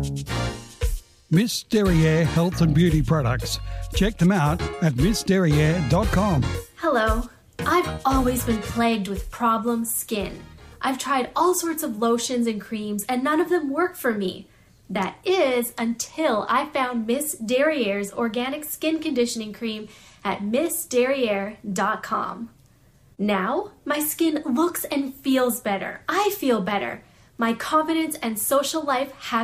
Miss Derriere Health and Beauty Products. Check them out at missderriere.com. Hello. I've always been plagued with problem skin. I've tried all sorts of lotions and creams and none of them work for me. That is until I found Miss Derriere's organic skin conditioning cream at missderriere.com. Now, my skin looks and feels better. I feel better. My confidence and social life have